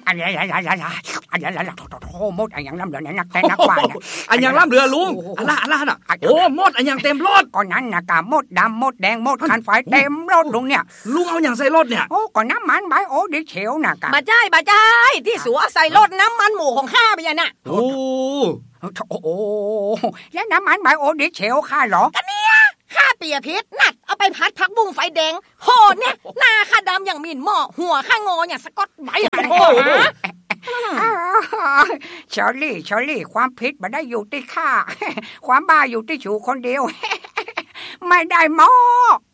โอ้มดอันยังล่ำเรือเนี่ยนักแต่นักว่าเนี่ยอันยังล่ำเรือลุงอันละน่ะโอ้มดอันยังเต็มรถก็นั้นนะกะมดดำมดแดงมดคันไฟเต็มรถลุงเนี่ยลุงเอาอย่างใส่รถเนี่ยโอ้ก็น้ำมันใบโอ้ดิเขียวนะกะบาจ้ายที่สัวใส่รถน้ำมันหมูของข้าไปยังน่ะโอ้แล้วน้ำมันใบโอ้ดิเขียวข้าเหรอกันเนี่ยข้าเปียพิษนัดเอาไปพัดผักบุ้งไฟแดงโหเนี่ยหน้าข้าดำอย่างมีนหม้อหัวข้างออย่างสกอตไบอะไรเชอรี่ความผิดไม่ได้อยู่ที่ข้าความบ้าอยู่ที่ชูคนเดียวไม่ได้หม้อ